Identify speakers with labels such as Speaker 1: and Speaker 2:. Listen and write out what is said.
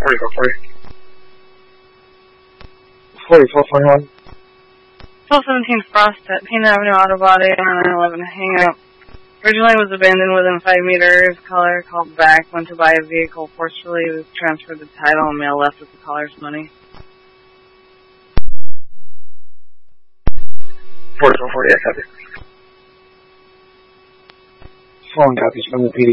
Speaker 1: 4441.
Speaker 2: 1217 Frost at Payne Avenue Auto Body on 911 Hangout. Originally was abandoned within 5 meters. Caller called back, went to buy a vehicle, forcefully was transferred the title, and mail left with the caller's money.
Speaker 1: 4448, copy. Phone copies from the PD.